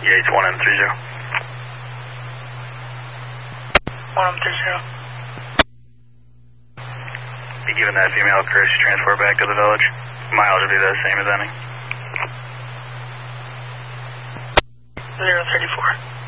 Yates 1M30. 1M30. Be given that female courtesy transport back to the village. Mileage will be the same as any. 034.